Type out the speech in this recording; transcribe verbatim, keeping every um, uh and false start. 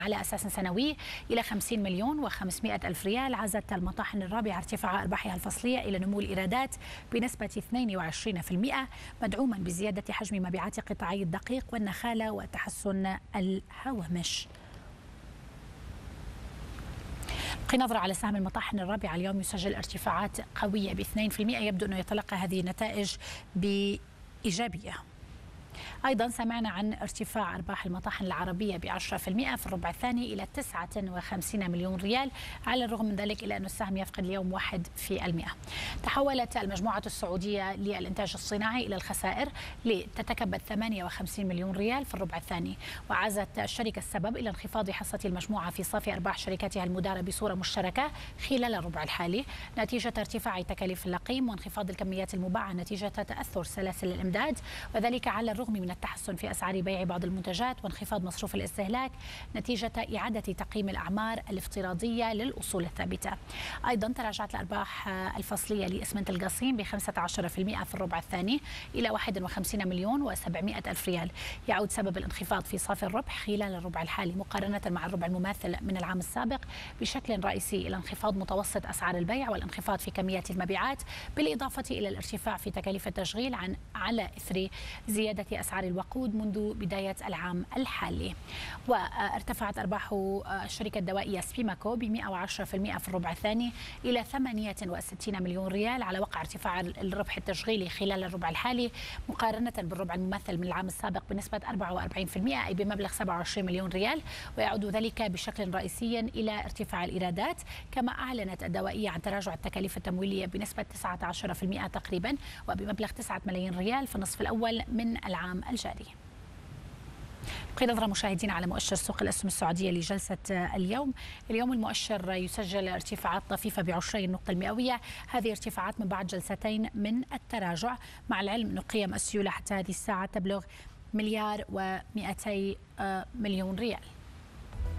على أساس سنوي إلى خمسين مليون وخمسمائة ألف ريال. عزت المطاحن الرابعة ارتفاع أرباحها الفصلية إلى نمو الإيرادات بنسبة اثنين وعشرين بالمئة مدعوما بزيادة حجم مبيعات قطاعي الدقيق والنخالة وتحسن الهوامش. نظرة على سهم المطاحن الرابعة اليوم يسجل ارتفاعات قوية ب اثنين بالمئة، يبدو أنه يتلقى هذه النتائج بإيجابية. أيضا سمعنا عن ارتفاع أرباح المطاحن العربية بعشرة بالمئة في الربع الثاني إلى تسعة وخمسين مليون ريال، على الرغم من ذلك إلى أن السهم يفقد اليوم واحد في المئة. تحولت المجموعة السعودية للإنتاج الصناعي إلى الخسائر لتتكبد ثمانية وخمسين مليون ريال في الربع الثاني، وعزت الشركة السبب إلى انخفاض حصة المجموعة في صافي أرباح شركاتها المدارة بصورة مشتركة خلال الربع الحالي نتيجة ارتفاع تكاليف اللقيم وانخفاض الكميات المباعة نتيجة تأثر سلاسل الإمداد، وذلك على الرغم من التحسن في أسعار بيع بعض المنتجات وانخفاض مصروف الاستهلاك نتيجة إعادة تقييم الأعمار الافتراضية للأصول الثابتة. أيضا تراجعت الأرباح الفصلية لإسمنت القصيم ب خمسة عشر بالمئة في الربع الثاني إلى واحد وخمسين مليون وسبعمائة ألف ريال. يعود سبب الانخفاض في صافي الربح خلال الربع الحالي مقارنة مع الربع المماثل من العام السابق بشكل رئيسي إلى انخفاض متوسط أسعار البيع والانخفاض في كميات المبيعات، بالإضافة إلى الارتفاع في تكاليف التشغيل عن على إثر زيادة أسعار الوقود منذ بداية العام الحالي. وارتفعت أرباح الشركة الدوائية سبيماكو ب مئة وعشرة بالمئة في الربع الثاني إلى ثمانية وستين مليون ريال، على وقع ارتفاع الربح التشغيلي خلال الربع الحالي مقارنة بالربع الممثل من العام السابق بنسبة أربعة وأربعين بالمئة أي بمبلغ سبعة وعشرين مليون ريال، ويعود ذلك بشكل رئيسي إلى ارتفاع الإيرادات. كما أعلنت الدوائية عن تراجع التكاليف التمويلية بنسبة تسعة عشر بالمئة تقريبا وبمبلغ تسعة ملايين ريال في النصف الأول من العام الجاري. بقي نظرة مشاهدينا على مؤشر سوق الأسهم السعودية لجلسة اليوم. اليوم المؤشر يسجل ارتفاعات طفيفة بعشرين النقطة المئوية، هذه ارتفاعات من بعد جلستين من التراجع، مع العلم أن قيم السيولة حتى هذه الساعة تبلغ مليار ومئتي مليون ريال.